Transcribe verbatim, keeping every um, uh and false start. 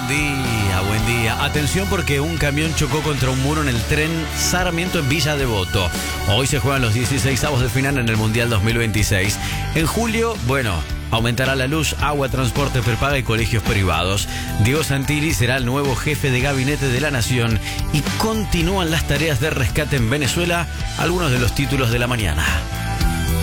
Buen día, buen día. Atención porque un camión chocó contra un muro en el tren Sarmiento en Villa Devoto. Hoy se juegan los dieciseisavos de final en el Mundial dos mil veintiséis. En julio, bueno, aumentará la luz, agua, transporte prepaga y colegios privados. Diego Santilli será el nuevo jefe de gabinete de la Nación y continúan las tareas de rescate en Venezuela, algunos de los títulos de la mañana.